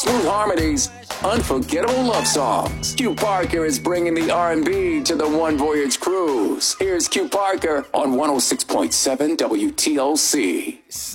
smooth harmonies, unforgettable love songs. Q Parker is bringing the R&B to the One Voyage cruise. Here's Q Parker on 106.7 WTOC.